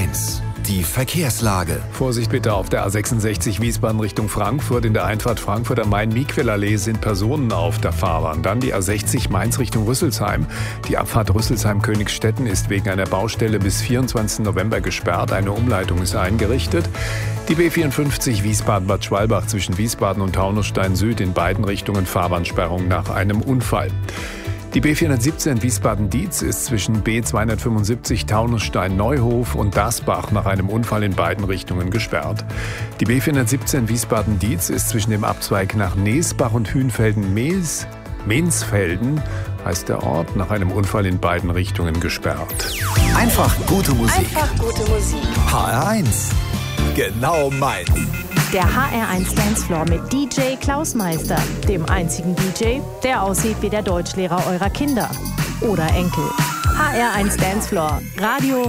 HR1, die Verkehrslage. Vorsicht bitte auf der A66 Wiesbaden Richtung Frankfurt. In der Einfahrt Frankfurt am Main-Miquel-Allee sind Personen auf der Fahrbahn. Dann die A60 Mainz Richtung Rüsselsheim. Die Abfahrt Rüsselsheim-Königsstetten ist wegen einer Baustelle bis 24. November gesperrt. Eine Umleitung ist eingerichtet. Die B54 Wiesbaden-Bad Schwalbach zwischen Wiesbaden und Taunusstein Süd in beiden Richtungen Fahrbahnsperrung nach einem Unfall. Die B417 Wiesbaden-Dietz ist zwischen B275 Taunusstein-Neuhof und Dasbach nach einem Unfall in beiden Richtungen gesperrt. Die B417 Wiesbaden-Dietz ist zwischen dem Abzweig nach Neesbach und Hünfelden-Mehnsfelden, heißt der Ort, nach einem Unfall in beiden Richtungen gesperrt. Einfach gute Musik. Einfach gute Musik. HR1, genau meins. Der HR1 Dancefloor mit DJ Klaus Meister, dem einzigen DJ, der aussieht wie der Deutschlehrer eurer Kinder oder Enkel. HR1 Dancefloor, Radio